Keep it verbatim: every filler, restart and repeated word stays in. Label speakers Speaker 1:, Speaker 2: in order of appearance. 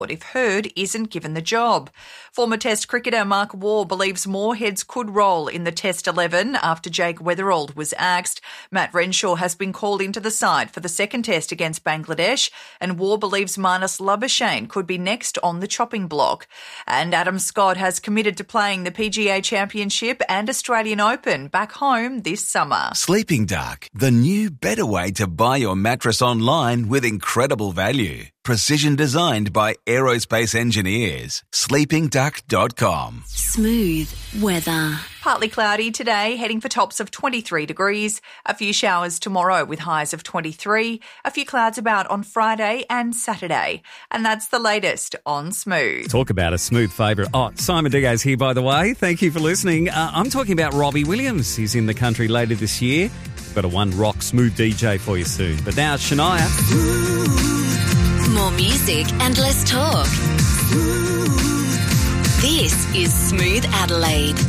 Speaker 1: if Hurd isn't given the job. Former Test cricketer Mark Waugh believes more heads could roll in the Test eleven after Jake Weatherald was axed. Matt Renshaw has been called into the side for the second Test against Bangladesh, and Waugh believes Marnus Labuschagne could be next on the chopping block. And Adam Scott has committed to playing the P G A Championship and Australian Open back home this summer.
Speaker 2: Sleeping Dark, the new better way to buy your mattress online with incredible value. Precision designed by aerospace engineers. sleeping duck dot com.
Speaker 3: Smooth weather.
Speaker 1: Partly cloudy today, heading for tops of twenty-three degrees. A few showers tomorrow with highs of twenty-three. A few clouds about on Friday and Saturday. And that's the latest on Smooth.
Speaker 4: Talk about a smooth favourite. Oh, Simon Diaz here, by the way. Thank you for listening. Uh, I'm talking about Robbie Williams. He's in the country later this year. Got a one rock smooth D J for you soon. But now, Shania.
Speaker 3: More music and less talk. This is Smooth Adelaide.